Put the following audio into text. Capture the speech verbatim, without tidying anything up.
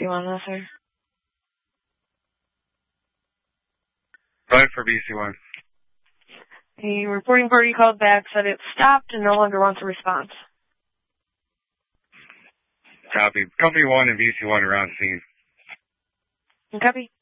one, though, sir. Right for B C one. The reporting party called back, said it stopped and no longer wants a response. Copy. Company one and B C one are on scene. Copy.